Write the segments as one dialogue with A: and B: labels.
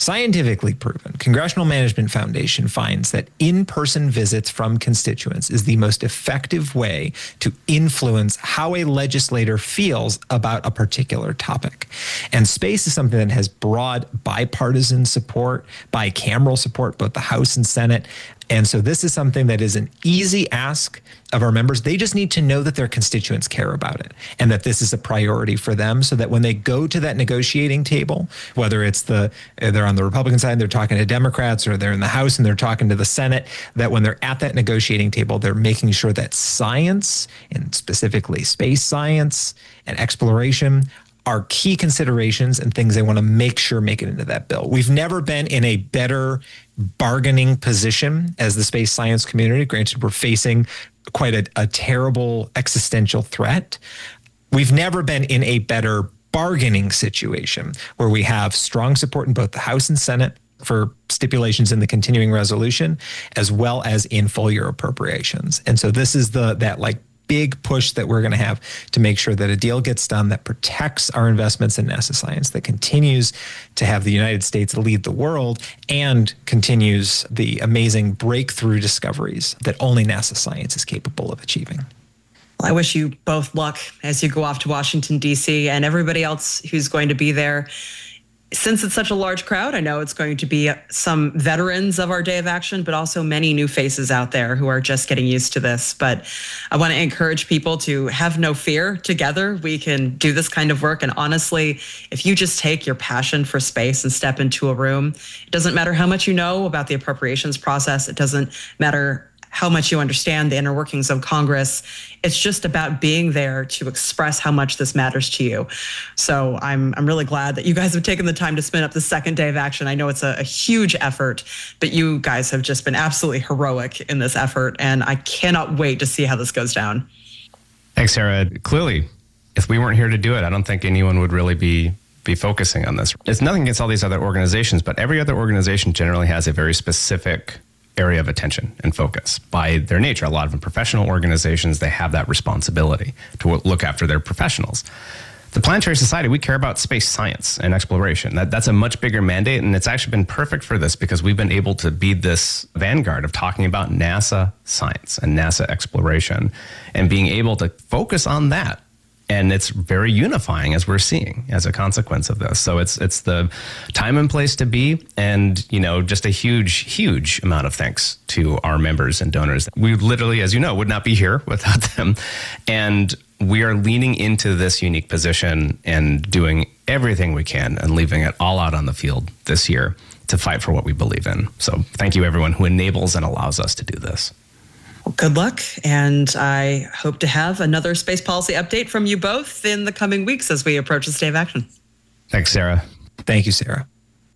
A: Scientifically proven, Congressional Management Foundation finds that in-person visits from constituents is the most effective way to influence how a legislator feels about a particular topic. And space is something that has broad bipartisan support, bicameral support, both the House and Senate. And so this is something that is an easy ask of our members. They just need to know that their constituents care about it and that this is a priority for them, so that when they go to that negotiating table, whether it's they're on the Republican side, they're talking to Democrats, or they're in the House and they're talking to the Senate, that when they're at that negotiating table, they're making sure that science, and specifically space science and exploration, are key considerations and things they want to make sure make it into that bill. We've never been in a better bargaining position as the space science community. Granted, we're facing quite a terrible existential threat. We've never been in a better bargaining situation where we have strong support in both the House and Senate for stipulations in the continuing resolution, as well as in full year appropriations. And so this is that big push that we're going to have to make sure that a deal gets done that protects our investments in NASA science, that continues to have the United States lead the world, and continues the amazing breakthrough discoveries that only NASA science is capable of achieving.
B: Well, I wish you both luck as you go off to Washington, D.C., and everybody else who's going to be there. Since it's such a large crowd, I know it's going to be some veterans of our Day of Action, but also many new faces out there who are just getting used to this. But I want to encourage people to have no fear. Together, we can do this kind of work. And honestly, if you just take your passion for space and step into a room, it doesn't matter how much you know about the appropriations process. It doesn't matter how much you understand the inner workings of Congress. It's just about being there to express how much this matters to you. So I'm really glad that you guys have taken the time to spin up the second Day of Action. I know it's a huge effort, but you guys have just been absolutely heroic in this effort, and I cannot wait to see how this goes down.
C: Thanks, Sarah. Clearly, if we weren't here to do it, I don't think anyone would really be focusing on this. It's nothing against all these other organizations, but every other organization generally has a very specific area of attention and focus by their nature. A lot of them professional organizations, they have that responsibility to look after their professionals. The Planetary Society, we care about space science and exploration. That's a much bigger mandate, and it's actually been perfect for this because we've been able to be this vanguard of talking about NASA science and NASA exploration and being able to focus on that. And it's very unifying, as we're seeing, as a consequence of this. So it's the time and place to be, and just a huge amount of thanks to our members and donors. We literally, as you know, would not be here without them. And we are leaning into this unique position and doing everything we can and leaving it all out on the field this year to fight for what we believe in. So thank you, everyone who enables and allows us to do this.
B: Well, good luck, and I hope to have another space policy update from you both in the coming weeks as we approach this Day of Action.
C: Thanks, Sarah.
A: Thank you, Sarah.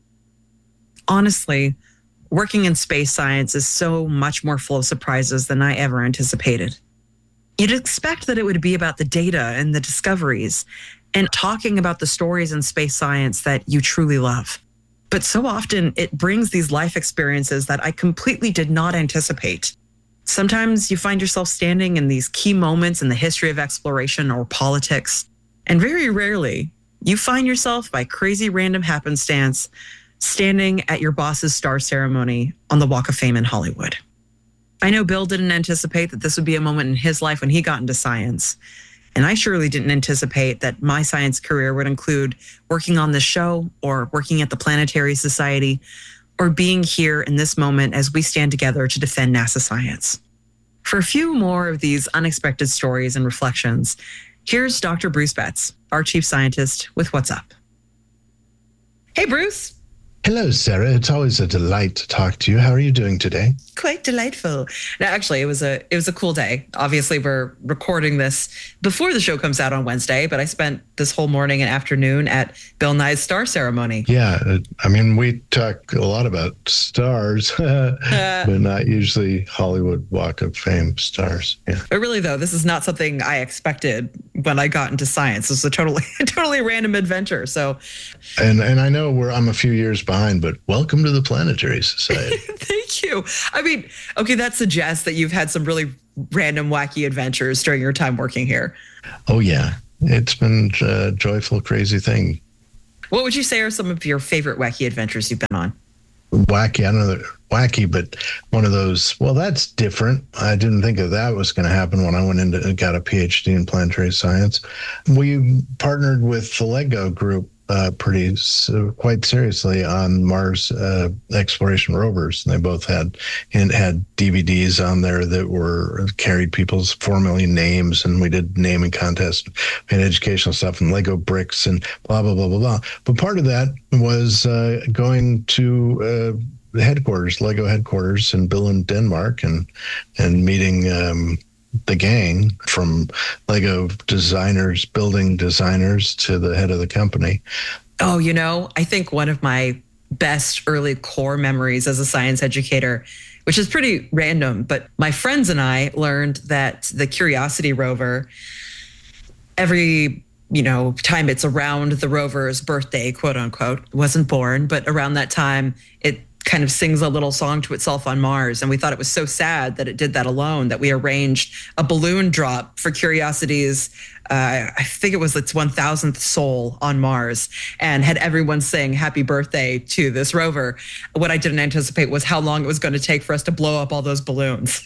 B: Honestly, working in space science is so much more full of surprises than I ever anticipated. You'd expect that it would be about the data and the discoveries and talking about the stories in space science that you truly love. But so often it brings these life experiences that I completely did not anticipate. Sometimes you find yourself standing in these key moments in the history of exploration or politics, and very rarely you find yourself, by crazy random happenstance, standing at your boss's star ceremony on the Walk of Fame in Hollywood. I know Bill didn't anticipate that this would be a moment in his life when he got into science, and I surely didn't anticipate that my science career would include working on this show or working at the Planetary Society, or being here in this moment as we stand together to defend NASA science. For a few more of these unexpected stories and reflections, here's Dr. Bruce Betts, our chief scientist, with What's Up. Hey, Bruce.
D: Hello, Sarah. It's always a delight to talk to you. How are you doing today?
B: Quite delightful. Now, actually, it was a cool day. Obviously, we're recording this before the show comes out on Wednesday, but I spent this whole morning and afternoon at Bill Nye's star ceremony.
D: Yeah, we talk a lot about stars, but not usually Hollywood Walk of Fame stars. Yeah.
B: But really, though, this is not something I expected when I got into science. This is a totally random adventure. So,
D: and I know I'm a few years behind, but welcome to the Planetary Society.
B: Thank you. I mean, okay, that suggests that you've had some really random, wacky adventures during your time working here.
D: Oh, yeah. It's been a joyful, crazy thing.
B: What would you say are some of your favorite wacky adventures you've been on?
D: Wacky, I don't know, wacky, but one of those, well, that's different. I didn't think of that was going to happen when I went into got a PhD in planetary science. We partnered with the LEGO group quite seriously on Mars exploration rovers. And they both had DVDs on there that were carried people's 4 million names, and we did naming contests and educational stuff and Lego bricks and blah blah blah blah blah. But part of that was going to the headquarters, Lego headquarters in Billund, Denmark, and meeting the gang from Lego designers, building designers, to the head of the company.
B: Oh, I think one of my best early core memories as a science educator, which is pretty random, but my friends and I learned that the Curiosity rover, every time it's around the rover's birthday, quote unquote, wasn't born, but around that time, it kind of sings a little song to itself on Mars. And we thought it was so sad that it did that alone, that we arranged a balloon drop for Curiosity's, I think it was its 1000th soul on Mars, and had everyone sing happy birthday to this rover. What I didn't anticipate was how long it was going to take for us to blow up all those balloons.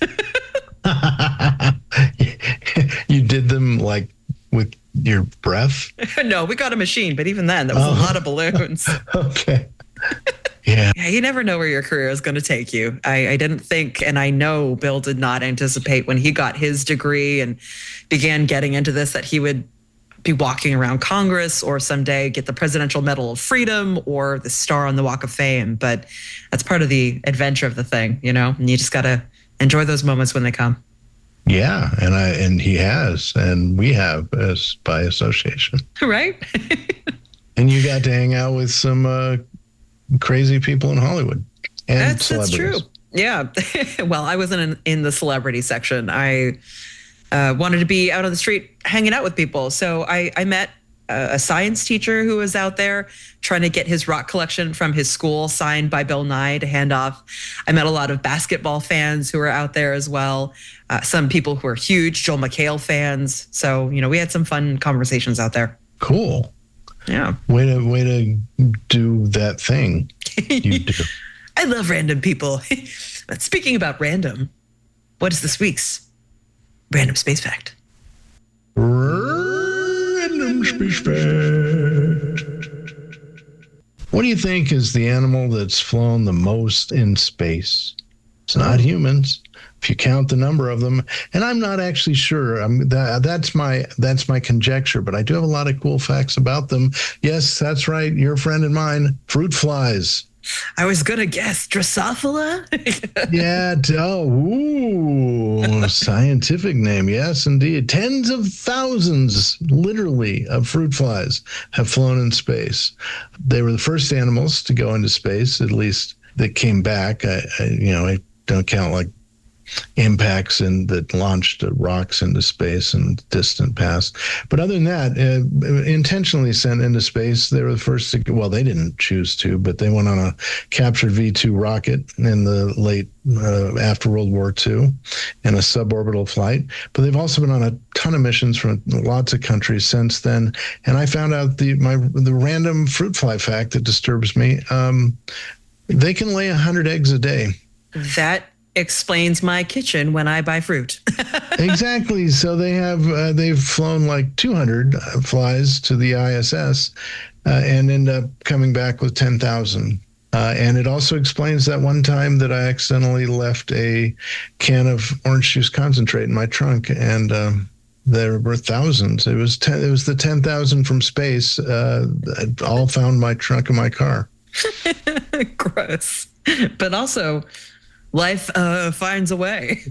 D: You did them like with your breath?
B: No, we got a machine, but even then, that was a lot of balloons.
D: Okay. Yeah.
B: You never know where your career is going to take you. I didn't think, and I know Bill did not anticipate when he got his degree and began getting into this, that he would be walking around Congress or someday get the Presidential Medal of Freedom or the star on the Walk of Fame. But that's part of the adventure of the thing, and you just got to enjoy those moments when they come.
D: Yeah, and he has, and we have, as by association.
B: Right?
D: And you got to hang out with some crazy people in Hollywood and
B: that's true. Yeah. Well, I wasn't in the celebrity section. I wanted to be out on the street hanging out with people. So I met a science teacher who was out there trying to get his rock collection from his school signed by Bill Nye to hand off. I met a lot of basketball fans who were out there as well. Some people who are huge Joel McHale fans. So, we had some fun conversations out there.
D: Cool.
B: Yeah.
D: Way to do that thing you do.
B: I love random people. But speaking about random, what is this week's Random Space Fact?
D: Random Space Fact. What do you think is the animal that's flown the most in space? It's not humans, if you count the number of them. And I'm not actually sure. That's my conjecture, but I do have a lot of cool facts about them. Yes, that's right. Your friend and mine, fruit flies.
B: I was going to guess Drosophila.
D: Yeah. Scientific name. Yes, indeed. Tens of thousands, literally, of fruit flies have flown in space. They were the first animals to go into space, at least that came back. I don't count like impacts that launched rocks into space in distant past. But other than that, intentionally sent into space, they were the first to go. Well, they didn't choose to, but they went on a captured V-2 rocket in the late after World War II in a suborbital flight. But they've also been on a ton of missions from lots of countries since then. And I found out the random fruit fly fact that disturbs me. They can lay 100 eggs a day.
B: That explains my kitchen when I buy fruit.
D: Exactly. So they've flown like 200 flies to the ISS and end up coming back with 10,000. And it also explains that one time that I accidentally left a can of orange juice concentrate in my trunk, and there were thousands. It was the 10,000 from space. All found my trunk in my car.
B: Gross. But also, life finds a way.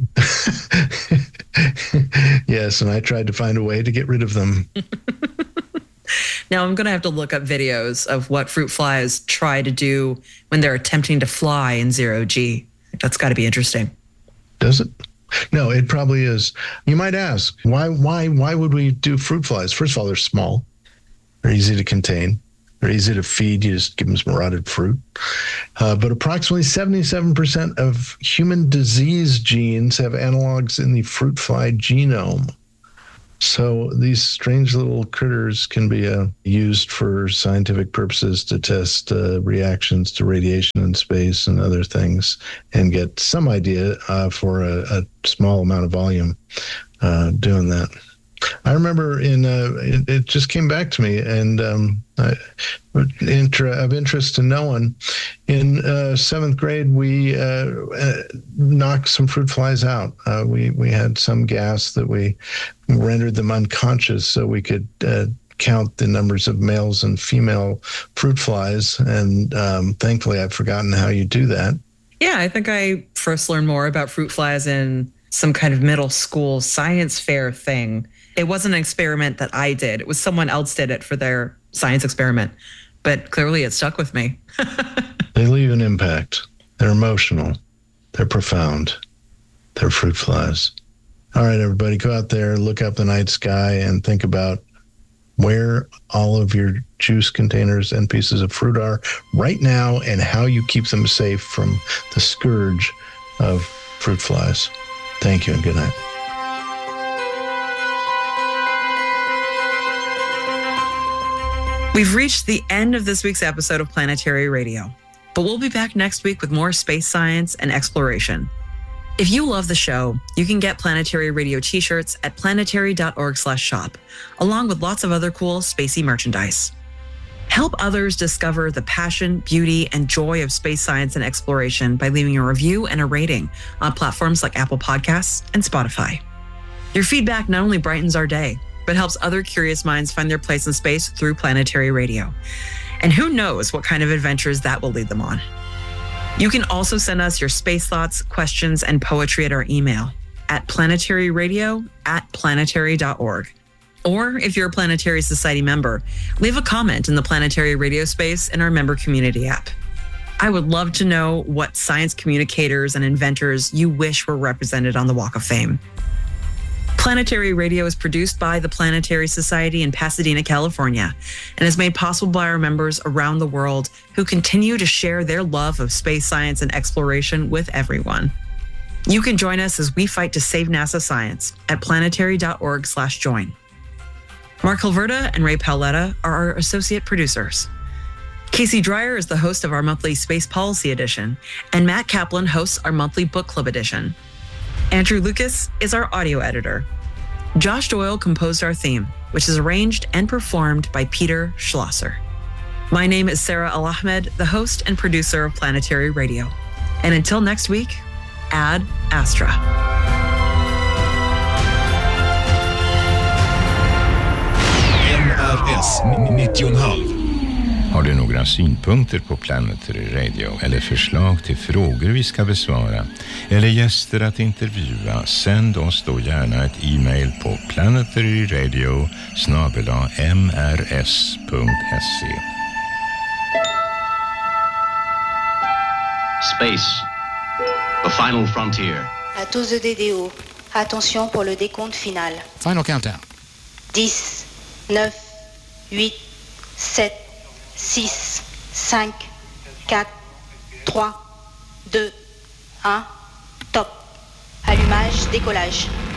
D: Yes, and I tried to find a way to get rid of them.
B: Now I'm going to have to look up videos of what fruit flies try to do when they're attempting to fly in zero G. That's got to be interesting.
D: Does it? No, it probably is. You might ask, why would we do fruit flies? First of all, they're small. They're easy to contain. They're easy to feed. You just give them some rotted fruit. But approximately 77% of human disease genes have analogs in the fruit fly genome. So these strange little critters can be used for scientific purposes to test reactions to radiation in space and other things, and get some idea for a small amount of volume doing that. I remember it just came back to me, and of interest to no one. In 7th grade, we knocked some fruit flies out. We had some gas that we rendered them unconscious so we could count the numbers of males and female fruit flies. And thankfully, I've forgotten how you do that.
B: Yeah, I think I first learned more about fruit flies in some kind of middle school science fair thing. It wasn't an experiment that I did. It was someone else did it for their science experiment. But clearly it stuck with me.
D: They leave an impact. They're emotional. They're profound. They're fruit flies. All right, everybody, go out there, look up the night sky, and think about where all of your juice containers and pieces of fruit are right now, and how you keep them safe from the scourge of fruit flies. Thank you and good night.
B: We've reached the end of this week's episode of Planetary Radio, but we'll be back next week with more space science and exploration. If you love the show, you can get Planetary Radio t-shirts at planetary.org/shop, along with lots of other cool spacey merchandise. Help others discover the passion, beauty, and joy of space science and exploration by leaving a review and a rating on platforms like Apple Podcasts and Spotify. Your feedback not only brightens our day, but helps other curious minds find their place in space through Planetary Radio. And who knows what kind of adventures that will lead them on. You can also send us your space thoughts, questions, and poetry at our email at planetaryradio@planetary.org. Or if you're a Planetary Society member, leave a comment in the Planetary Radio space in our member community app. I would love to know what science communicators and inventors you wish were represented on the Walk of Fame. Planetary Radio is produced by the Planetary Society in Pasadena, California, and is made possible by our members around the world who continue to share their love of space science and exploration with everyone. You can join us as we fight to save NASA science at planetary.org/join. Mark Hilverda and Ray Paoletta are our associate producers. Casey Dreyer is the host of our monthly Space Policy Edition, and Matt Kaplan hosts our monthly Book Club Edition. Andrew Lucas is our audio editor. Josh Doyle composed our theme, which is arranged and performed by Peter Schlosser. My name is Sarah Al-Ahmed, the host and producer of Planetary Radio. And until next week, Ad Astra.
E: MRS 90,5.
F: Har du några synpunkter på Planetary Radio eller förslag till frågor vi ska besvara eller gäster att intervjua, sänd oss då gärna ett e-mail på planetaryradio@mrs.se.
G: Space, the final frontier.
H: À tous de DDO, attention pour le décompte final.
E: Final countdown.
H: 10, 9, 8, 7, 6, 5, 4, 3, 2, 1, top. Allumage, décollage.